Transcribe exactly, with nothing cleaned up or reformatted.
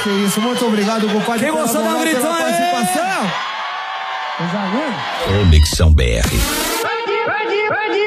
Que isso, muito obrigado, compadre. Quem gostou da gritão aí? Participação. Conexão B R. Ready, ready, ready.